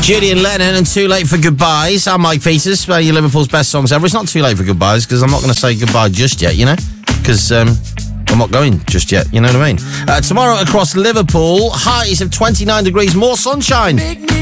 Julian Lennon and Too Late for Goodbyes. I'm Mike Peters, your Liverpool's best songs ever. It's not too late for goodbyes, because I'm not going to say goodbye just yet, you know? Because I'm not going just yet, you know what I mean? Tomorrow across Liverpool, highs of 29 degrees, more sunshine.